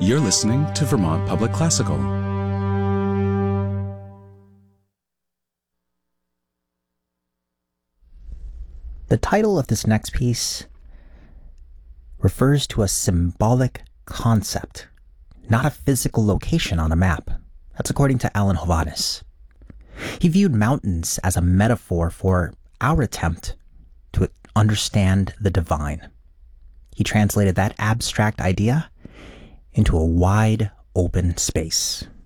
You're listening to Vermont Public Classical. The title of this next piece refers to a symbolic concept, not a physical location on a map. That's according to Alan Hovhaness. He viewed mountains as a metaphor for our attempt to understand the divine. He translated that abstract idea into a wide open space.